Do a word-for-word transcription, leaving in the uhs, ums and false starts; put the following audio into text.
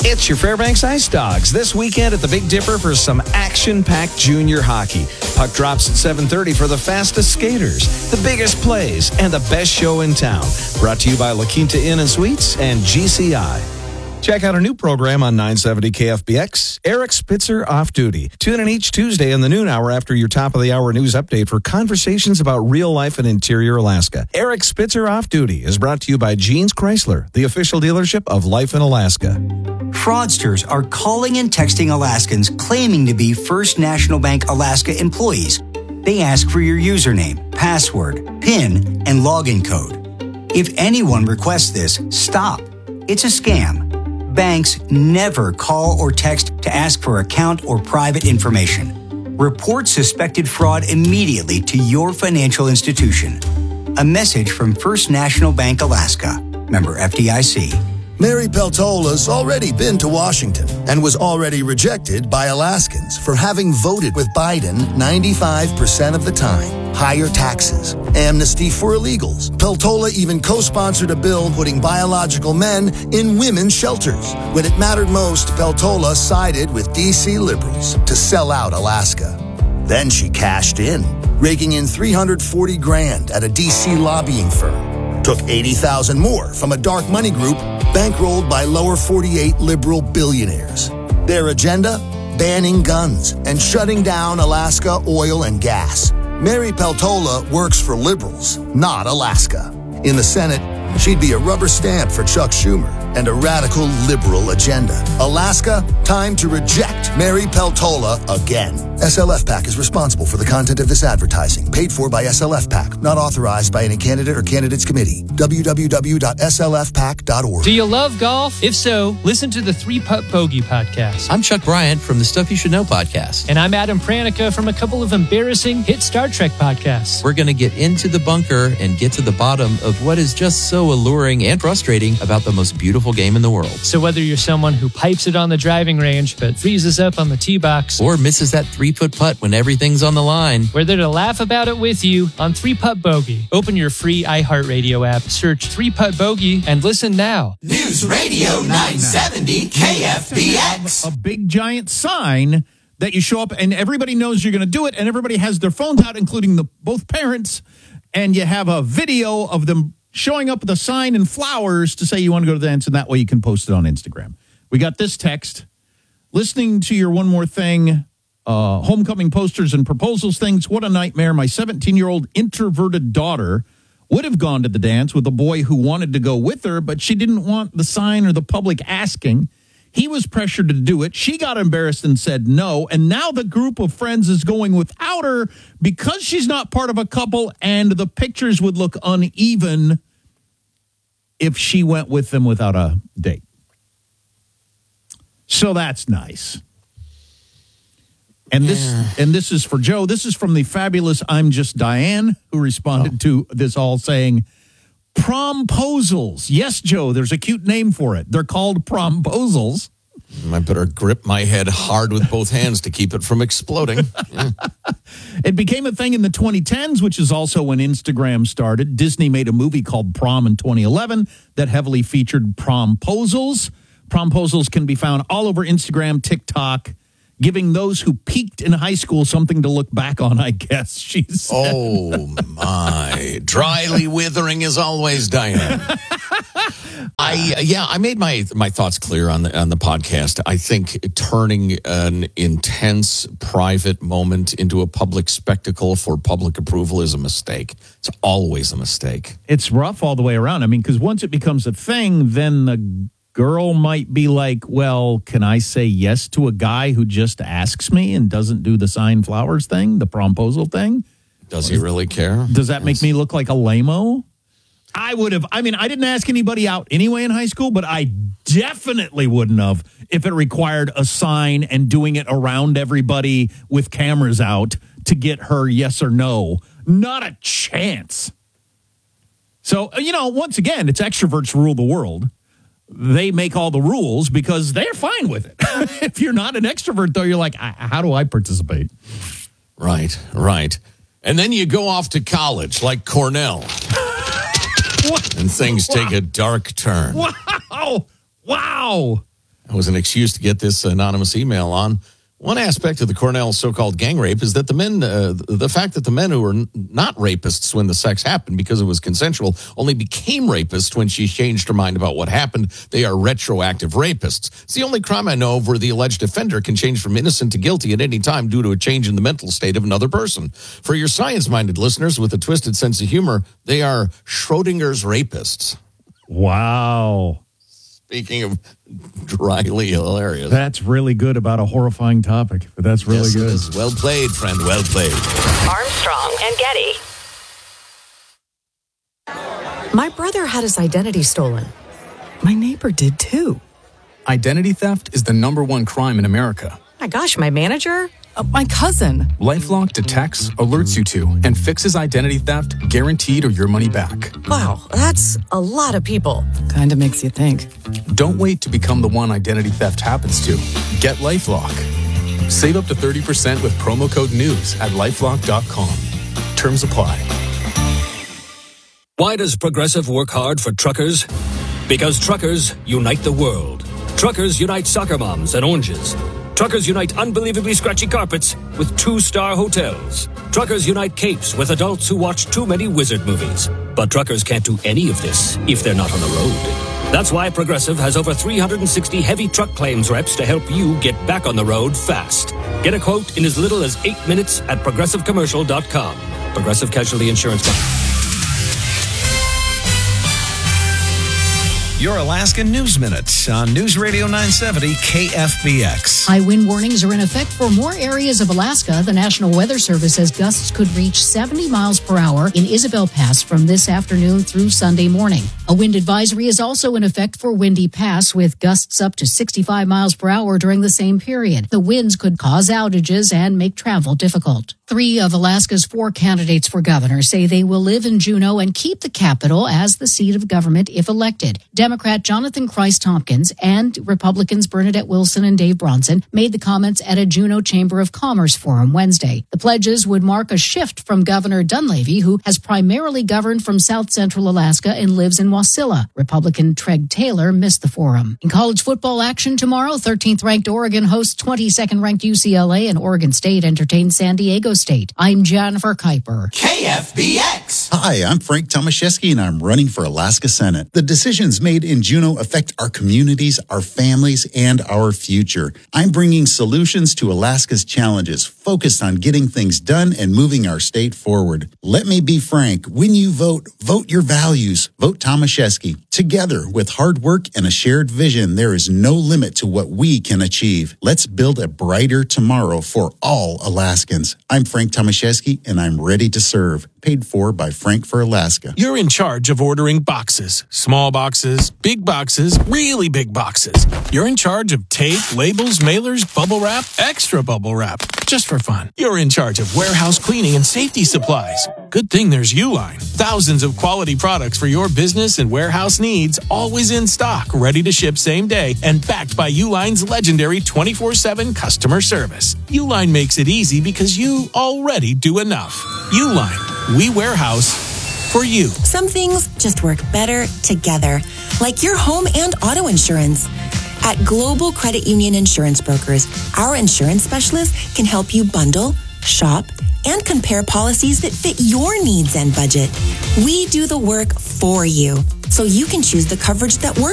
It's your Fairbanks Ice Dogs this weekend at the Big Dipper for some action-packed junior hockey. Puck drops at seven thirty for the fastest skaters, the biggest plays, and the best show in town. Brought to you by La Quinta Inn and Suites and G C I. Check out our new program on nine seventy K F B X, Eric Spitzer Off Duty. Tune in each Tuesday in the noon hour after your top-of-the-hour news update for conversations about real life in interior Alaska. Eric Spitzer Off Duty is brought to you by Jeans Chrysler, the official dealership of Life in Alaska. Fraudsters are calling and texting Alaskans claiming to be First National Bank Alaska employees. They ask for your username, password, PIN, and login code. If anyone requests this, stop. It's a scam. Banks never call or text to ask for account or private information. Report suspected fraud immediately to your financial institution. A message from First National Bank Alaska. Member F D I C. Mary Peltola's already been to Washington and was already rejected by Alaskans for having voted with Biden ninety-five percent of the time. Higher taxes, amnesty for illegals. Peltola even co-sponsored a bill putting biological men in women's shelters. When it mattered most, Peltola sided with D C liberals to sell out Alaska. Then she cashed in, raking in three hundred forty grand at a D C lobbying firm. Took eighty thousand more from a dark money group bankrolled by lower forty-eight liberal billionaires. Their agenda? Banning guns and shutting down Alaska oil and gas. Mary Peltola works for liberals, not Alaska. In the Senate, she'd be a rubber stamp for Chuck Schumer and a radical liberal agenda. Alaska, time to reject Mary Peltola again. S L F PAC is responsible for the content of this advertising, paid for by S L F PAC, not authorized by any candidate or candidates committee. w w w dot s l f pac dot org. Do you love golf? If so, listen to the Three Putt Bogey podcast. I'm Chuck Bryant from the Stuff You Should Know podcast. And I'm Adam Pranica from a couple of embarrassing hit Star Trek podcasts. We're going to get into the bunker and get to the bottom of what is just so alluring and frustrating about the most beautiful game in the world. So whether you're someone who pipes it on the driving range but freezes up on the tee box, or misses that three-foot putt when everything's on the line, we're there to laugh about it with you on Three Putt Bogey. Open your free iHeartRadio app, search Three Putt Bogey, and listen now. News Radio nine seventy K F B X. A big giant sign that you show up and everybody knows you're going to do it, and everybody has their phones out, including the both parents, and you have a video of them showing up with a sign and flowers to say you want to go to the dance, and that way you can post it on Instagram. We got this text. Listening to your One More Thing, uh, homecoming posters and proposals things, what a nightmare. My seventeen-year-old introverted daughter would have gone to the dance with a boy who wanted to go with her, but she didn't want the sign or the public asking. He was pressured to do it. She got embarrassed and said no, and now the group of friends is going without her because she's not part of a couple, and the pictures would look uneven if she went with them without a date. So that's nice. And this yeah. and this is for Joe. This is from the fabulous I'm Just Diane, who responded oh. to this all saying, promposals. Yes, Joe, there's a cute name for it. They're called promposals. I better grip my head hard with both hands to keep it from exploding. Yeah. It became a thing in the twenty tens, which is also when Instagram started. Disney made a movie called Prom in twenty eleven that heavily featured promposals. Promposals can be found all over Instagram, TikTok, giving those who peaked in high school something to look back on, I guess, she said. Oh, my. Dryly withering as always, Diane. I uh, yeah, I made my my thoughts clear on the on the podcast. I think turning an intense private moment into a public spectacle for public approval is a mistake. It's always a mistake. It's rough all the way around. I mean, because once it becomes a thing, then the girl might be like, well, can I say yes to a guy who just asks me and doesn't do the sign flowers thing, the promposal thing? Does he really care? Does that yes. make me look like a lame-o? I would have, I mean, I didn't ask anybody out anyway in high school, but I definitely wouldn't have if it required a sign and doing it around everybody with cameras out to get her yes or no. Not a chance. So, you know, once again, it's extroverts rule the world. They make all the rules because they're fine with it. If you're not an extrovert, though, you're like, how do I participate? Right, right. And then you go off to college like Cornell. What? And things wow. take a dark turn. Wow. Wow. It was an excuse to get this anonymous email on. One aspect of the Cornell so-called gang rape is that the men, uh, the fact that the men who were n- not rapists when the sex happened because it was consensual only became rapists when she changed her mind about what happened. They are retroactive rapists. It's the only crime I know of where the alleged offender can change from innocent to guilty at any time due to a change in the mental state of another person. For your science-minded listeners with a twisted sense of humor, they are Schrodinger's rapists. Wow. Speaking of dryly hilarious. That's really good about a horrifying topic, but that's really yes, good. It is. Well played, friend. Well played. Armstrong and Getty. My brother had his identity stolen. My neighbor did too. Identity theft is the number one crime in America. My gosh, my manager? Uh, my cousin. LifeLock detects, alerts you to, and fixes identity theft, guaranteed or your money back. Wow, that's a lot of people. Kind of makes you think. Don't wait to become the one identity theft happens to. Get LifeLock. Save up to thirty percent with promo code NEWS at lifelock dot com. Terms apply. Why does Progressive work hard for truckers? Because truckers unite the world. Truckers unite soccer moms and oranges. Truckers unite unbelievably scratchy carpets with two-star hotels. Truckers unite capes with adults who watch too many wizard movies. But truckers can't do any of this if they're not on the road. That's why Progressive has over three hundred sixty heavy truck claims reps to help you get back on the road fast. Get a quote in as little as eight minutes at progressive commercial dot com. Progressive Casualty Insurance Company. Your Alaska News Minute on News Radio nine seventy K F B X. High wind warnings are in effect for more areas of Alaska. The National Weather Service says gusts could reach seventy miles per hour in Isabel Pass from this afternoon through Sunday morning. A wind advisory is also in effect for Windy Pass with gusts up to sixty-five miles per hour during the same period. The winds could cause outages and make travel difficult. Three of Alaska's four candidates for governor say they will live in Juneau and keep the capital as the seat of government if elected. Democrat Jonathan Christ Tompkins and Republicans Bernadette Wilson and Dave Bronson made the comments at a Juneau Chamber of Commerce forum Wednesday. The pledges would mark a shift from Governor Dunleavy, who has primarily governed from south central Alaska and lives in Wasilla. Republican Treg Taylor missed the forum. In college football action tomorrow, thirteenth ranked Oregon hosts twenty-second ranked U C L A, and Oregon State entertains San Diego State. I'm Jennifer Kuiper. K F B X. Hi, I'm Frank Tomaszewski, and I'm running for Alaska Senate. The decisions made in Juneau affect our communities, our families, and our future. I'm bringing solutions to Alaska's challenges, focused on getting things done and moving our state forward. Let me be frank. When you vote, vote your values. Vote Tomaszewski. Together, with hard work and a shared vision, there is no limit to what we can achieve. Let's build a brighter tomorrow for all Alaskans. I'm Frank Tomaszewski, and I'm ready to serve. Paid for by Frank for Alaska. You're in charge of ordering boxes. Small boxes, big boxes, really big boxes. You're in charge of tape, labels, mailers, bubble wrap, extra bubble wrap. Just for fun. You're in charge of warehouse cleaning and safety supplies. Good thing there's Uline. Thousands of quality products for your business and warehouse needs, always in stock, ready to ship same day, and backed by Uline's legendary twenty-four seven customer service. Uline makes it easy because you already do enough. Uline, we warehouse for you. Some things just work better together, like your home and auto insurance. At Global Credit Union Insurance Brokers, our insurance specialists can help you bundle, shop, and compare policies that fit your needs and budget. We do the work for you, so you can choose the coverage that works